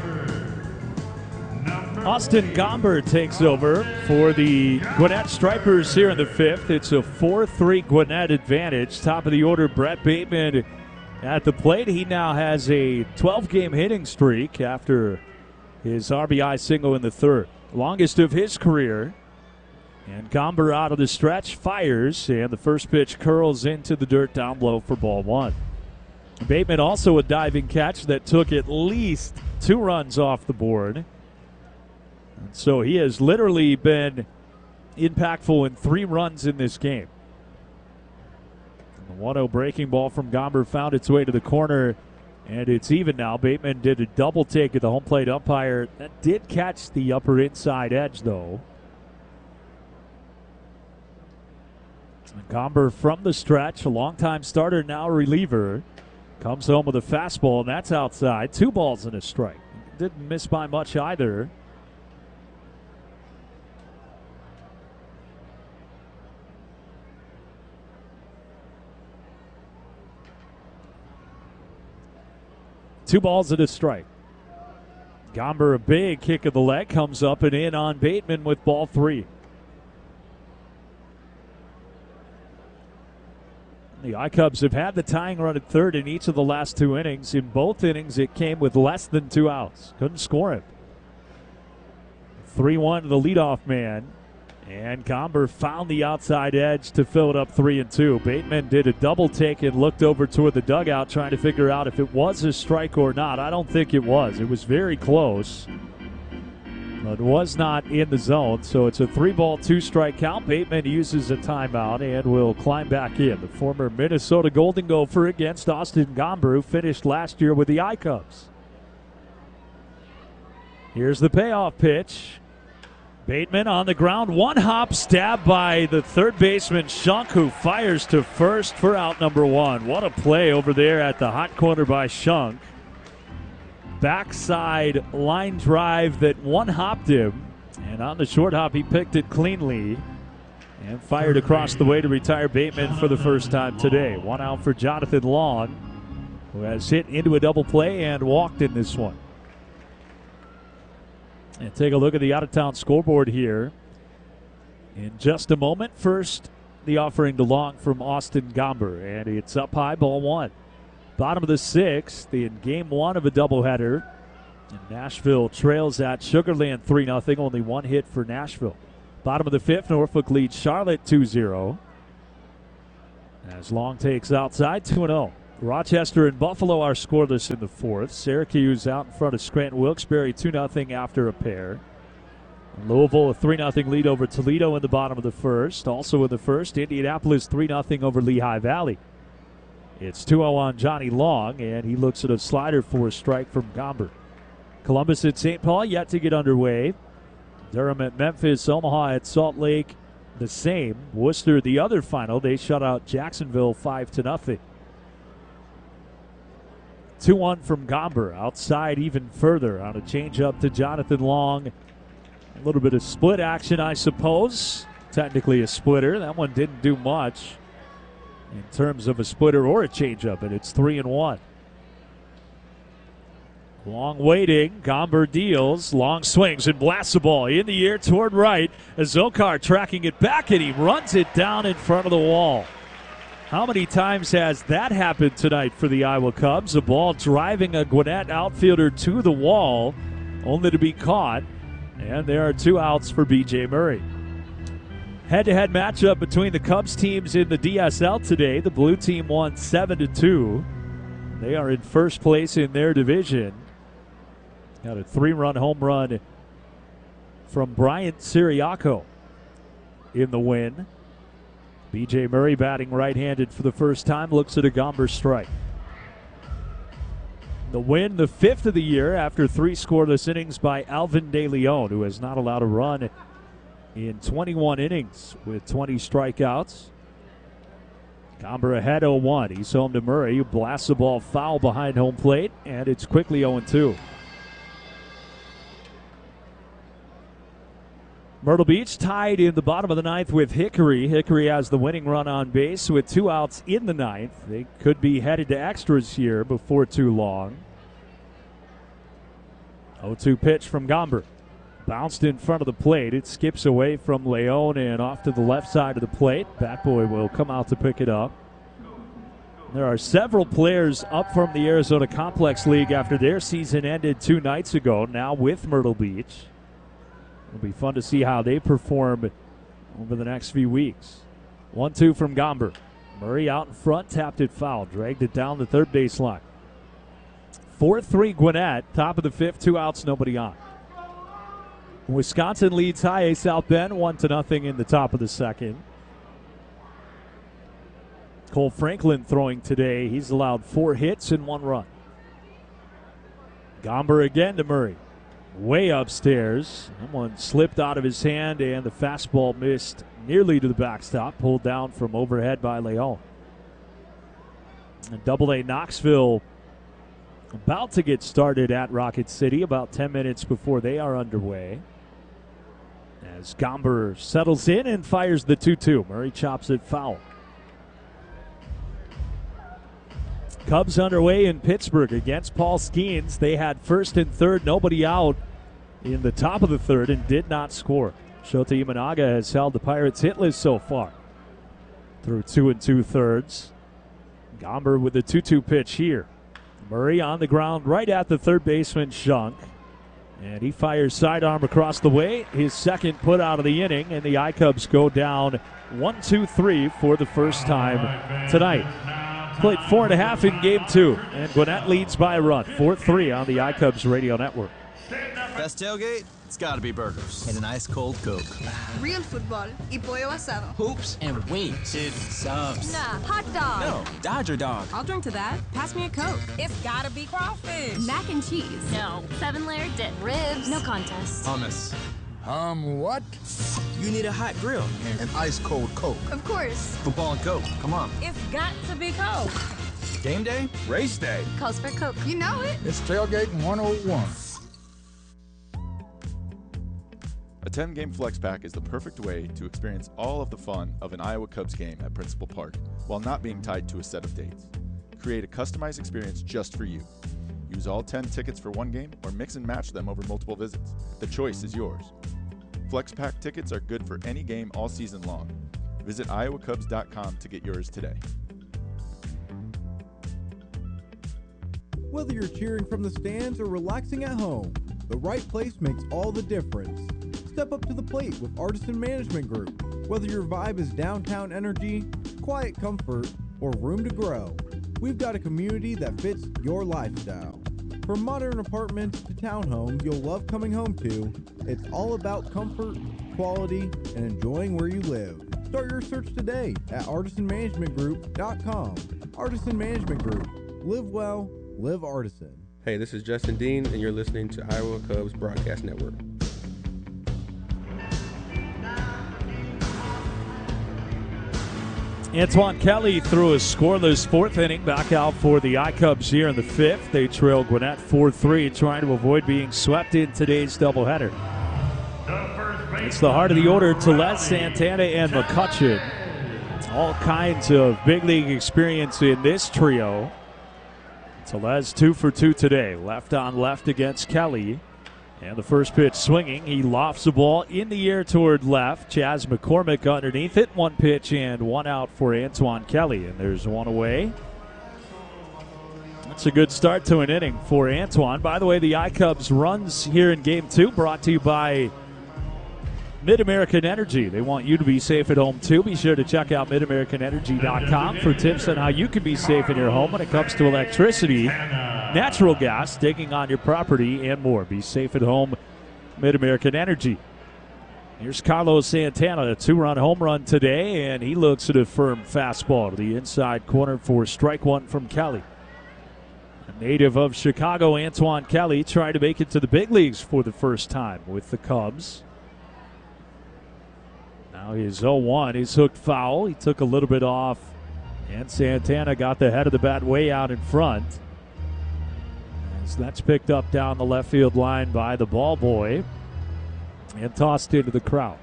Austin Gomber takes over for the Gwinnett Stripers here in the fifth. It's a 4-3 Gwinnett advantage. Top of the order, Brett Bateman at the plate. He now has a 12-game hitting streak after his RBI single in the third. Longest of his career. And Gomber out of the stretch, fires, and the first pitch curls into the dirt down low for ball one. Bateman also a diving catch that took at least 2 runs off the board. And so he has literally been impactful in 3 runs in this game. And the 1-0 breaking ball from Gomber found its way to the corner, and it's even now. Bateman did a double take at the home plate umpire. That did catch the upper inside edge, though. Gomber from the stretch, a longtime starter, now reliever, comes home with a fastball, and that's outside. 2 balls and a strike. Didn't miss by much either. Two balls and a strike. Gomber, a big kick of the leg, comes up and in on Bateman with ball 3. The I-Cubs have had the tying run at third in each of the last 2 innings. In both innings, it came with less than 2 outs. Couldn't score it. 3-1 to the leadoff man. And Gomber found the outside edge to fill it up 3-2. Bateman did a double take and looked over toward the dugout trying to figure out if it was a strike or not. I don't think it was. It was very close, but was not in the zone. So it's a 3-ball, 2-strike count. Bateman uses a timeout and will climb back in. The former Minnesota Golden Gopher against Austin Gomber, who finished last year with the I-Cubs. Here's the payoff pitch. Bateman on the ground, 1 hop, stabbed by the third baseman Shunk, who fires to first for out number 1. What a play over there at the hot corner by Shunk. Backside line drive that 1-hopped him, and on the short hop he picked it cleanly and fired across the way to retire Bateman for the first time today. 1 out for Jonathan Long, who has hit into a double play and walked in this one. And take a look at the out-of-town scoreboard here in just a moment. First, the offering to Long from Austin Gomber, and it's up high, ball 1. Bottom of the 6th in game 1 of a doubleheader. And Nashville trails at Sugar Land 3-0, only 1 hit for Nashville. Bottom of the 5th, Norfolk leads Charlotte 2-0. As Long takes outside, 2-0. Rochester and Buffalo are scoreless in the 4th. Syracuse out in front of Scranton Wilkes-Barre 2-0 after a pair. And Louisville a 3-0 lead over Toledo in the bottom of the 1st. Also in the 1st, Indianapolis 3-0 over Lehigh Valley. It's 2-0 on Johnny Long, and he looks at a slider for a strike from Gomber. Columbus at St. Paul yet to get underway. Durham at Memphis, Omaha at Salt Lake the same. Worcester the other final. They shut out Jacksonville 5-0. 2-1 from Gomber, outside even further on a changeup to Jonathan Long. A little bit of split action, I suppose. Technically a splitter. That one didn't do much in terms of a splitter or a changeup, and it's 3-1. Long waiting. Gomber deals. Long swings and blasts the ball in the air toward right. Azokar tracking it back, and he runs it down in front of the wall. How many times has that happened tonight for the Iowa Cubs? A ball driving a Gwinnett outfielder to the wall, only to be caught. And there are 2 outs for B.J. Murray. Head-to-head matchup between the Cubs teams in the DSL today. The blue team won 7-2. They are in first place in their division. Got a 3-run home run from Bryant Siriaco in the win. B.J. Murray batting right-handed for the first time, looks at a Gomber strike. The win, the 5th of the year after 3 scoreless innings by Alvin De Leon, who has not allowed a run in 21 innings with 20 strikeouts. Gomber ahead 0-1. He's home to Murray, who blasts the ball foul behind home plate, and it's quickly 0-2. Myrtle Beach tied in the bottom of the 9th with Hickory. Hickory has the winning run on base with 2 outs in the 9th. They could be headed to extras here before too long. 0-2 pitch from Gomber. Bounced in front of the plate. It skips away from Leon and off to the left side of the plate. Bat Boy will come out to pick it up. There are several players up from the Arizona Complex League after their season ended 2 nights ago, now with Myrtle Beach. It'll be fun to see how they perform over the next few weeks. 1-2 from Gomber. Murray out in front, tapped it foul, dragged it down the third baseline. 4-3 Gwinnett, top of the 5th, 2 outs, nobody on. Wisconsin leads high A South Bend 1-0 in the top of the 2nd. Cole Franklin throwing today. He's allowed 4 hits and 1 run. Gomber again to Murray. Way upstairs. Someone slipped out of his hand and the fastball missed nearly to the backstop. Pulled down from overhead by Leon. And Double-A Knoxville about to get started at Rocket City about 10 minutes before they are underway. As Gomber settles in and fires the 2-2. Murray chops it foul. Cubs underway in Pittsburgh against Paul Skeens. They had first and third, nobody out in the top of the 3rd and did not score. Shota Imanaga has held the Pirates hitless so far through 2 2/3. Gomber with the 2-2 pitch here. Murray on the ground right at the third baseman Shunk. And he fires sidearm across the way. His second put out of the inning, and the I-Cubs go down 1-2-3 for the first time tonight. Played 4.5 in Game 2, and Gwinnett leads by a run, 4-3 on the I-Cubs radio network. Best tailgate? It's gotta be burgers. And an ice cold Coke. Real football y pollo asado. Hoops and wings. Dude, subs. Nah, hot dog. No, Dodger dog. I'll drink to that. Pass me a Coke. It's gotta be crawfish. Mac and cheese. No, 7-layer dip. Ribs. No contest. Hummus. What? You need a hot grill. An ice cold Coke. Of course. Football and Coke. Come on. It's got to be Coke. Game day? Race day. Calls for Coke. You know it. It's Tailgating 101. A 10-game flex pack is the perfect way to experience all of the fun of an Iowa Cubs game at Principal Park while not being tied to a set of dates. Create a customized experience just for you. Use all 10 tickets for one game or mix and match them over multiple visits. The choice is yours. Flex pack tickets are good for any game all season long. Visit iowacubs.com to get yours today. Whether you're cheering from the stands or relaxing at home, the right place makes all the difference. Step up to the plate with Artisan Management Group. Whether your vibe is downtown energy, quiet comfort, or room to grow, we've got a community that fits your lifestyle. From modern apartments to townhomes you'll love coming home to, it's all about comfort, quality, and enjoying where you live. Start your search today at artisanmanagementgroup.com. Artisan Management Group. Live well, live Artisan. Hey, this is Justin Dean, and you're listening to Iowa Cubs Broadcast Network. Antoine Kelly threw a scoreless 4th inning, back out for the I-Cubs here in the 5th. They trail Gwinnett 4-3, trying to avoid being swept in today's doubleheader. It's the heart of the order, Tellez, Santana, and McCutcheon. All kinds of big league experience in this trio. Tellez 2 for 2 today, left on left against Kelly. And the first pitch swinging, he lofts the ball in the air toward left. Chaz McCormick underneath it. 1 pitch and 1 out for Antoine Kelly. And there's 1 away. That's a good start to an inning for Antoine. By the way, the I-Cubs runs here in Game 2 brought to you by Mid-American Energy. They want you to be safe at home too. Be sure to check out midamericanenergy.com for tips on how you can be safe in your home when it comes to electricity, natural gas, digging on your property, and more. Be safe at home, Mid-American Energy. Here's Carlos Santana, a 2-run home run today, and he looks at a firm fastball to the inside corner for strike 1 from Kelly. A native of Chicago, Antoine Kelly tried to make it to the big leagues for the first time with the Cubs. Now he's 0-1. He's hooked foul. He took a little bit off, and Santana got the head of the bat way out in front. As that's picked up down the left field line by the ball boy and tossed into the crowd.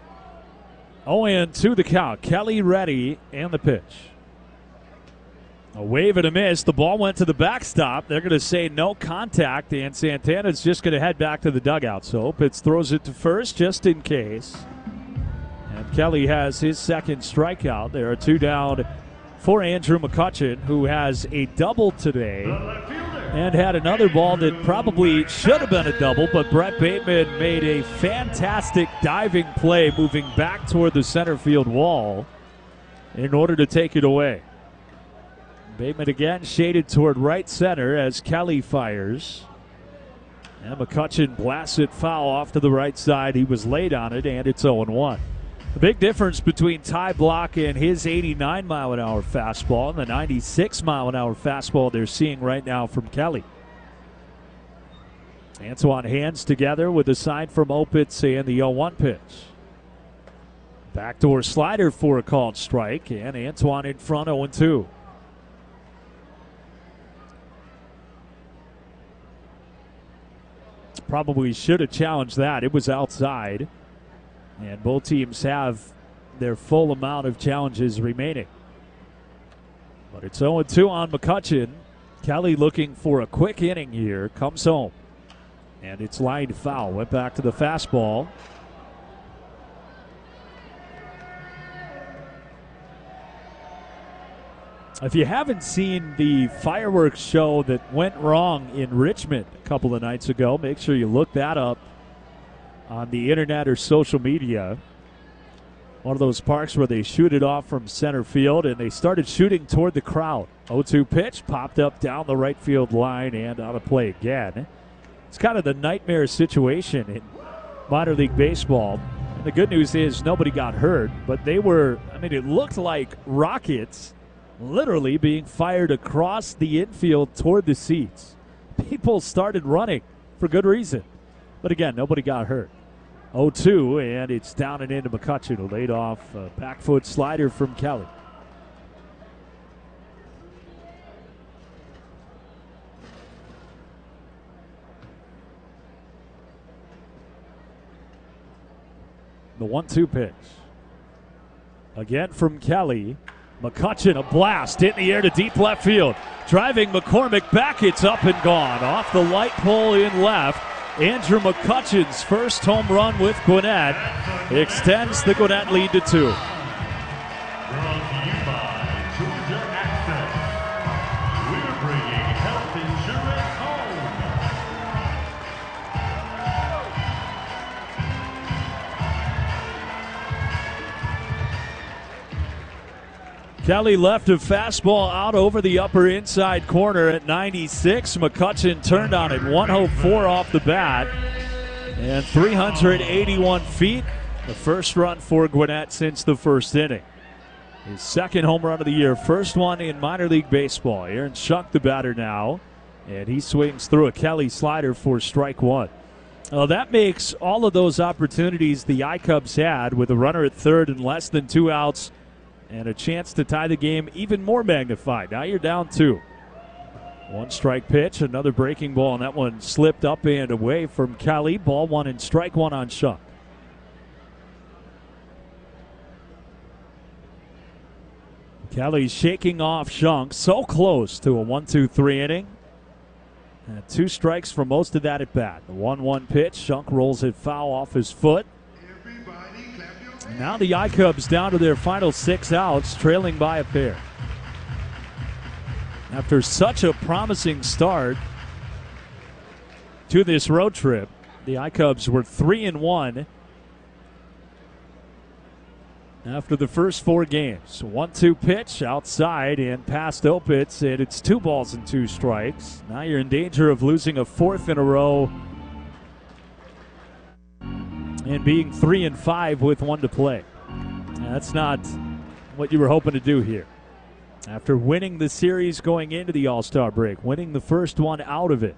0-2 the count. Kelly ready, and the pitch. A wave and a miss. The ball went to the backstop. They're going to say no contact, and Santana's just going to head back to the dugout. So Opitz throws it to first just in case. And Kelly has his second strikeout. There are 2 down for Andrew McCutchen, who has a double today and had another ball that probably should have been a double, but Brett Bateman made a fantastic diving play moving back toward the center field wall in order to take it away. Bateman again shaded toward right center as Kelly fires. And McCutchen blasts it foul off to the right side. He was late on it, and it's 0-1. The big difference between Ty Blach and his 89-mile-an-hour fastball and the 96-mile-an-hour fastball they're seeing right now from Kelly. Antoine hands together with a sign from Opitz and the 0-1 pitch. Backdoor slider for a called strike, and Antoine in front 0-2. Probably should have challenged that. It was outside. And both teams have their full amount of challenges remaining. But it's 0-2 on McCutchen. Kelly looking for a quick inning here. Comes home. And it's lined foul. Went back to the fastball. If you haven't seen the fireworks show that went wrong in Richmond a couple of nights ago, make sure you look that up on the internet or social media. One of those parks where they shoot it off from center field, and they started shooting toward the crowd. 0-2 pitch popped up down the right field line and on a play again. It's kind of the nightmare situation in minor league baseball. And the good news is nobody got hurt, but they were, it looked like rockets literally being fired across the infield toward the seats. People started running for good reason. But again, nobody got hurt. 0-2, and it's down and into McCutchen, who laid off a back foot slider from Kelly. The 1-2 pitch. Again from Kelly. McCutchen, a blast in the air to deep left field. Driving McCormick back, it's up and gone. Off the light pole in left. Andrew McCutchen's first home run with Gwinnett extends the Gwinnett lead to 2. Brought to you by Georgia Access. We're bringing health insurance home. Kelly left a fastball out over the upper inside corner at 96. McCutchen turned on it, 104 off the bat, and 381 feet. The first run for Gwinnett since the first inning. His second home run of the year, first one in minor league baseball. Aaron Schunk the batter now, and he swings through a Kelly slider for strike 1. Well, that makes all of those opportunities the I-Cubs had with a runner at third and less than 2 outs and a chance to tie the game even more magnified. Now you're down 2. 1 strike pitch, another breaking ball, and that one slipped up and away from Kelly. Ball 1 and strike 1 on Schunk. Kelly shaking off Schunk, so close to a 1-2-3 inning. And 2 strikes for most of that at bat. The 1-1 pitch, Schunk rolls it foul off his foot. Now the I-Cubs down to their final 6 outs, trailing by a pair. After such a promising start to this road trip, the I-Cubs were 3-1 after the first 4 games. 1-2 pitch outside and past Opitz, and it's 2 balls and 2 strikes. Now you're in danger of losing a 4th in a row and being 3-5 with 1 to play. That's not what you were hoping to do here. After winning the series going into the All-Star break, winning the first one out of it.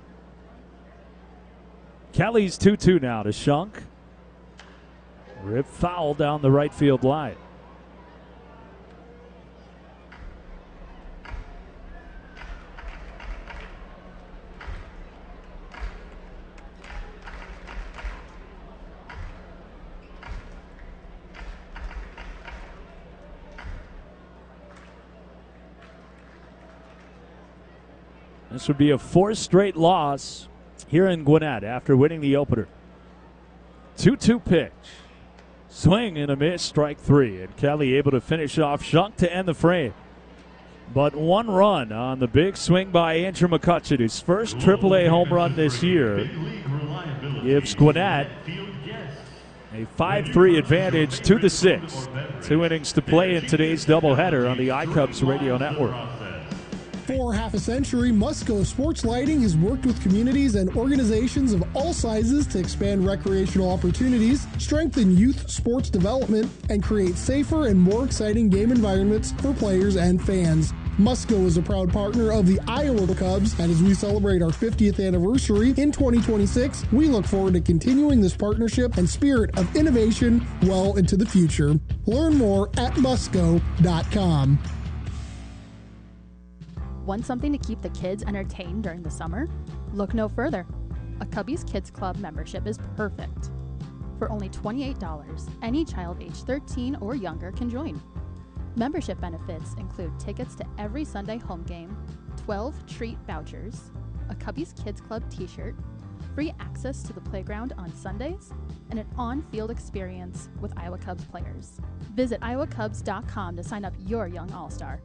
Kelly's 2-2 now to Schunk. Rip foul down the right field line. This would be a 4th straight loss here in Gwinnett after winning the opener. 2-2 pitch. Swing and a miss, strike 3. And Kelly able to finish off Shunk to end the frame. But 1 run on the big swing by Andrew McCutcheon, his first AAA home run this year, gives Gwinnett a 5-3 advantage to the 6th. 2 innings to play in today's doubleheader on the iCubs Radio Network. For half a century, Musco Sports Lighting has worked with communities and organizations of all sizes to expand recreational opportunities, strengthen youth sports development, and create safer and more exciting game environments for players and fans. Musco is a proud partner of the Iowa Cubs, and as we celebrate our 50th anniversary in 2026, we look forward to continuing this partnership and spirit of innovation well into the future. Learn more at musco.com. Want something to keep the kids entertained during the summer? Look no further. A Cubbies Kids Club membership is perfect. For only $28, any child age 13 or younger can join. Membership benefits include tickets to every Sunday home game, 12 treat vouchers, a Cubbies Kids Club t-shirt, free access to the playground on Sundays, and an on-field experience with Iowa Cubs players. Visit iowacubs.com to sign up your young all-star.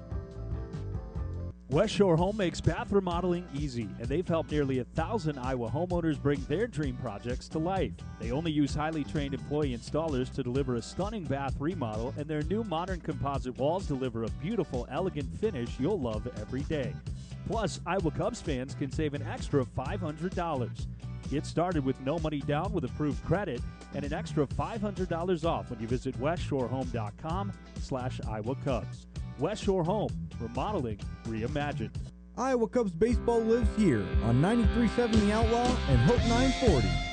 West Shore Home makes bath remodeling easy, and they've helped nearly 1,000 Iowa homeowners bring their dream projects to life. They only use highly trained employee installers to deliver a stunning bath remodel, and their new modern composite walls deliver a beautiful, elegant finish you'll love every day. Plus, Iowa Cubs fans can save an extra $500. Get started with no money down with approved credit and an extra $500 off when you visit westshorehome.com/Iowa Cubs. West Shore Home, remodeling reimagined. Iowa Cubs baseball lives here on 93.7 The Outlaw and Hope 940.